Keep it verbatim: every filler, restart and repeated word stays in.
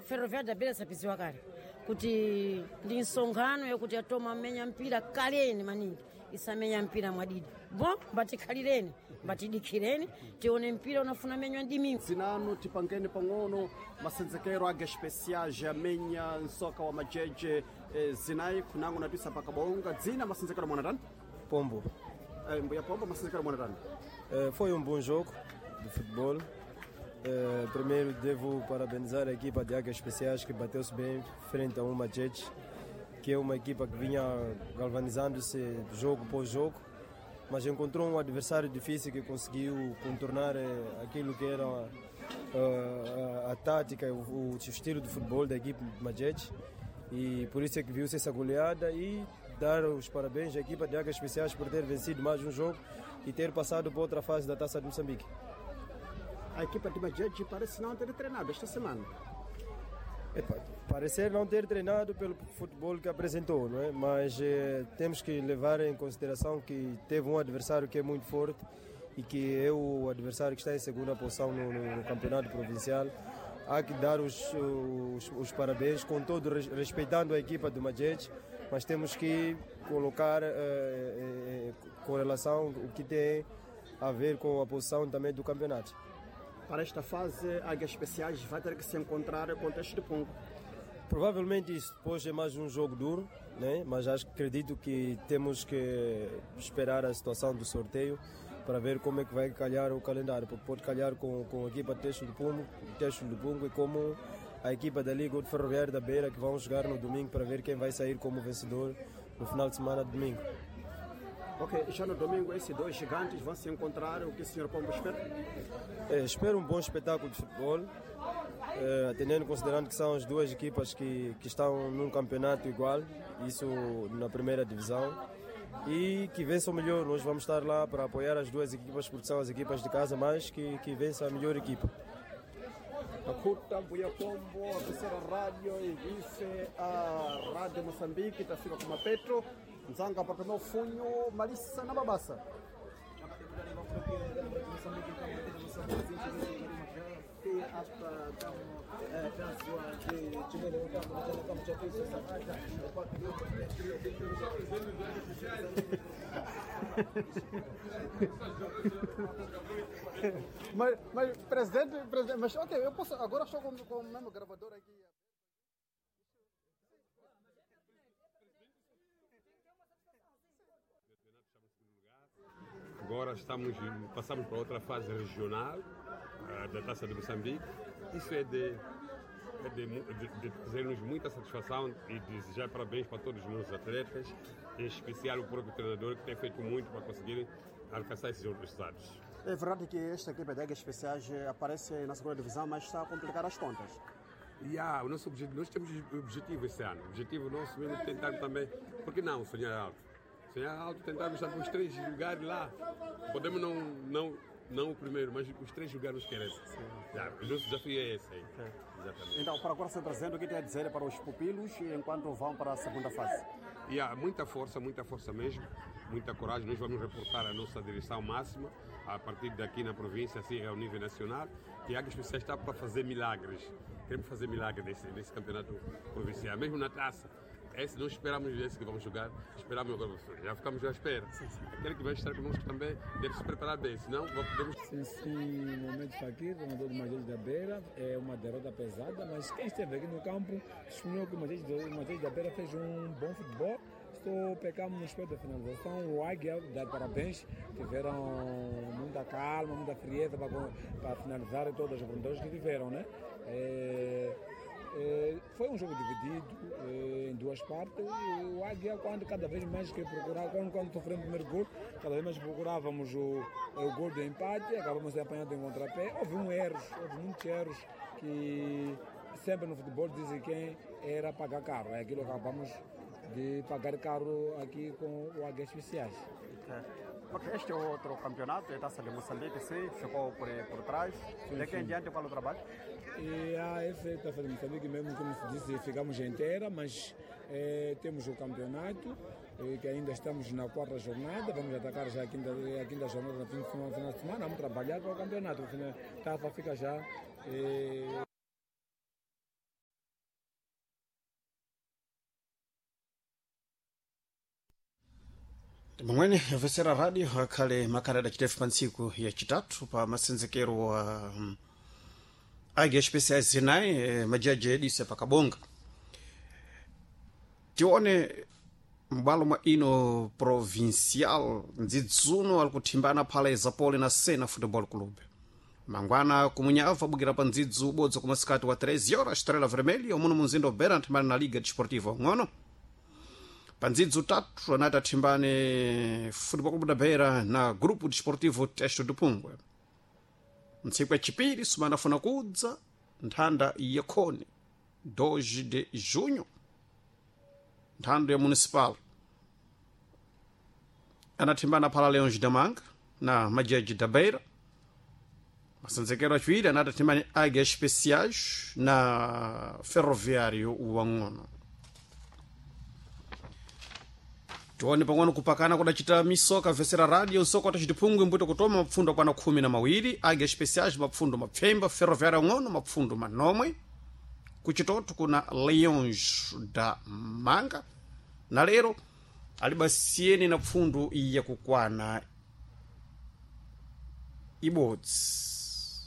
Ferroviário da Beira sapiziwa kale kuti ndi nsonkhano yakuti atoma amenya mpira kaleni maningi isamenya mpira mwadidi bon mbatikhalireni mbatidikireni tione mpira unafuna menywa ndi mingi zinano tipangeni pang'ono masenzekero aga especiais amenya nsoka wa majeje eh, zinayi kunango natwisa pakabonga dzina masenzekero mwanatani Pombo. eh, mbuya Pombo masenzekero mwanatani Eh, foi um bom jogo de futebol. Eh, primeiro devo parabenizar a equipa de Águias Especiais que bateu-se bem frente a uma Majeje, que é uma equipa que vinha galvanizando-se jogo por jogo, mas encontrou um adversário difícil que conseguiu contornar eh, aquilo que era uh, a, a tática, o, o estilo de futebol da equipe de Majeje, e por isso é que viu-se essa goleada e dar os parabéns à equipa de Águias Especiais por ter vencido mais um jogo e ter passado para outra fase da Taça de Moçambique. A equipa de Majeje parece não ter treinado esta semana. Epa, parecer não ter treinado pelo futebol que apresentou, não é? Mas eh, temos que levar em consideração que teve um adversário que é muito forte e que é o adversário que está em segunda posição no, no, no campeonato provincial. Há que dar os, os, os parabéns, com todo respeitando a equipa do Majeje, mas temos que colocar eh, eh, com relação o que tem a ver com a posição também do campeonato. Para esta fase, Águias Especiais vai ter que se encontrar com o Teste de Pungo. Provavelmente isso depois é mais um jogo duro, né? Mas acho, acredito que temos que esperar a situação do sorteio para ver como é que vai calhar o calendário, porque pode calhar com, com a equipa Teste de Pungo, Teste de Pungo e como a equipa da Liga de Ferroviário da Beira, que vão jogar no domingo para ver quem vai sair como vencedor no final de semana de domingo. Ok, já no domingo esses dois gigantes vão se encontrar, o que o senhor Pombo espera? É, espero um bom espetáculo de futebol, é, atendendo, considerando que são as duas equipas que, que estão num campeonato igual, isso na primeira divisão, e que vençam melhor. Nós vamos estar lá para apoiar as duas equipas, porque são as equipas de casa, mas que, que vença a melhor equipa. A curta Mbuya Pombo, a terceira rádio e vice a Rádio Moçambique, está fica com a Petro, Nzanga para o Funho, Marissa na Babassa. mas, mas presidente, presidente, mas ok, eu posso, agora estou com, com o mesmo gravador aqui. Agora estamos, passamos para outra fase regional uh, da Taça de Moçambique. Isso é de, é de, de, de trazer-nos muita satisfação e desejar parabéns para todos os meus atletas, em especial o próprio treinador, que tem feito muito para conseguir alcançar esses resultados. É verdade que esta equipe de Águias Especiais aparece na segunda divisão, mas está a complicar as contas. Yeah, o nosso objetivo, nós temos objetivo esse ano. O objetivo nosso mesmo é tentar também, por que não sonhar alto? Sonhar alto, tentarmos estar nos três lugares lá. Podemos não, não, não o primeiro, mas os três lugares nos querem. Yeah, o nosso desafio é esse aí. Okay. Exatamente. Então, para agora, Senhor Presidente, o que tem a dizer para os pupilos enquanto vão para a segunda fase? Yeah, muita força, muita força mesmo, muita coragem. Nós vamos reportar a nossa direção máxima a partir daqui na província, assim ao nível nacional, que a Águias Especiais está para fazer milagres. Queremos fazer milagres nesse, nesse campeonato provincial, mesmo na taça. Esse não esperamos esse que vamos jogar, esperamos agora, já ficamos à espera. Sim, sim. Aquele que vai estar conosco também deve se preparar bem, senão podemos... Sim, sim, momento Fakir, treinador do Majeje da Beira, é uma derrota pesada, mas quem esteve aqui no campo testemunhou que o Majeje da Beira fez um bom futebol. Só pecamos no aspecto da finalização. O Águia, dar parabéns, tiveram muita calma, muita frieza para, para finalizar todas as oportunidades que tiveram, né? É, é, foi um jogo dividido é, em duas partes. E o Águia, quando cada vez mais que procurar, quando, quando sofremos o primeiro gol, cada vez mais procurávamos o, o gol de empate, acabamos de apanhar em contrapé. Houve um erro, houve muitos erros que sempre no futebol dizem quem era pagar caro. É aquilo que acabamos de pagar caro aqui com o Águias Especiais. Okay. Este é outro campeonato, é a Taça de Moçambique, sim, ficou por, por trás. Sim, Daqui sim. em diante, qual é o trabalho? E a essa Taça de Moçambique, mesmo como se disse, ficamos inteira, mas é, temos o campeonato, é, que ainda estamos na quarta jornada, vamos atacar já a quinta, a quinta jornada no fim de semana, final de semana, vamos trabalhar para o campeonato, a Taça fica já... É, Mwene vesera radio akale makarada kitefu pansiku ya chitatu pa masenzekero wa um, age special zinai eh, majaji edise pakabonga. Tione mbalo mwa ino provincial nzidzuno alkutimbana pale Zapoli na Sena Football Club. Mangwana kumunyava bugira pa nzidzu bodzo kumasikati wa treze horas Estrela Vermelha omuno munzindo Beira ntimana na Liga Desportiva ngono. Panzidzu tatu anata timbane Football Club da Beira na Grupo Desportivo Teste do Pungwe. Mtsikwa chipiri sumana funa kudza nthanda yakone dois de junho nthanda ya municipal anatimbana pala Leões da Manga na Majaji da Beira. Masenzekero achwiri anata timbane Águias Especiais na Ferroviário Wangono. Tuone pang'ono kupakana kudachita misoka vesera radio nsoko atachitipungwe mbuto kutoma mapfundo kwa na kumi na mawiri Águias Especiais mapfundo mapfemba Ferroviário Ngono mapfundo manomwe kuchitoto kuna Leões da Manga na lero alibasieni na pfundo iya kukwana ibodzi.